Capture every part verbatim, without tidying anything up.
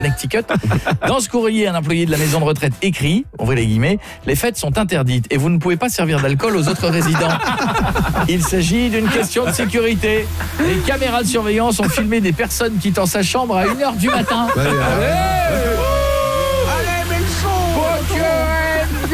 Connecticut. Dans ce courrier, un employé de la maison de retraite écrit, ouvrez les guillemets, les fêtes sont interdites et vous ne pouvez pas servir d'alcool aux autres résidents. Il s'agit d'une question de sécurité. Les caméras de surveillance ont filmé des personnes quittant sa chambre à une heure du matin. Ouais, ouais. Allez, allez, mets le son.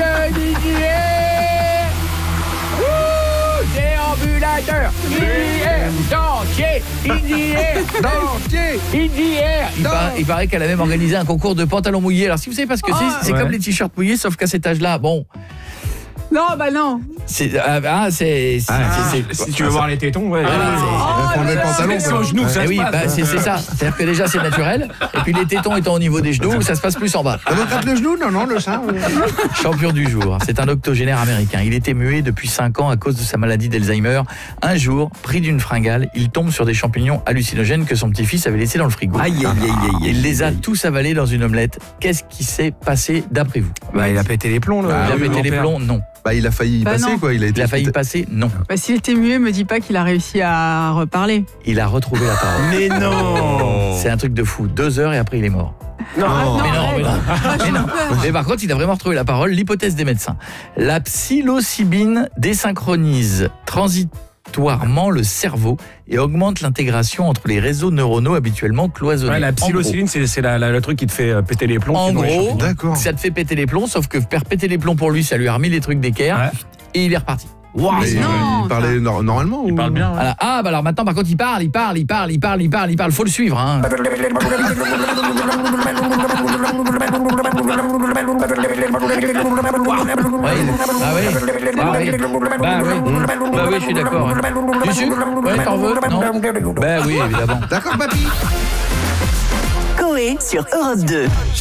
Déambulateur, Indier, dentier, Indier, dentier, Indier. Il, par, il paraît qu'elle a même organisé un concours de pantalons mouillés. Alors si vous savez pas ce que c'est, c'est ouais. comme les t-shirts mouillés, sauf qu'à cet âge-là, bon... Non, bah non. C'est ah, c'est Ah, c'est c'est Si tu veux voir les tétons, ouais. voilà, On met le pantalon. C'est au genou que ça Eh se oui, passe. bah, c'est c'est ça. C'est-à-dire que déjà c'est naturel et puis les tétons étant au niveau des genoux, ça se passe plus en bas. On gratte le genou? Non, non, le sein. Champion du jour, c'est un octogénaire américain. Il était muet depuis cinq ans à cause de sa maladie d'Alzheimer. Un jour, pris d'une fringale, il tombe sur des champignons hallucinogènes que son petit-fils avait laissés dans le frigo. Aïe, aïe, aïe, aïe. Il les a tous avalés dans une omelette. Qu'est-ce qui s'est passé d'après vous? Bah, il a pété les plombs, là. Bah, Il a oui, pété les grand-père. plombs? Non. Bah, il a failli y Bah, passer, non. quoi. Il a été Il a failli passer? Non. Bah, s'il était muet, me dis pas qu'il a réussi à reparler. Il a retrouvé la parole. Mais non. C'est un truc de fou. Deux heures et après il est mort. Non. Ah, Mais non, arrête. mais non. Ah, Mais j'ai non. peur. Mais par contre, il a vraiment retrouvé la parole. L'hypothèse des médecins. La psilocybine désynchronise transitoirement le cerveau et augmente l'intégration entre les réseaux neuronaux habituellement cloisonnés. Ouais, la En psilocybine, c'est c'est la- la- le truc qui te fait euh, péter les plombs. En qui est dans les gros, champignons. D'accord. Ça te fait péter les plombs, sauf que faire péter les plombs pour lui, ça lui a remis les trucs d'équerre Ouais. et il est reparti. Waouh. Mais Mais, non, euh, il parlait nor- normalement ou... Il parle bien. ouais. Voilà. Ah, bah alors maintenant, par contre, il parle, il parle, il parle, il parle, il parle, il parle. Faut le suivre, hein. Ouais, il- ah oui, ah oui, bah oui, bah oui, je suis d'accord. hein. Tu sucres? Ouais, t'en veux? Non? Bah oui, évidemment. D'accord, papy. Coé sur Europe deux.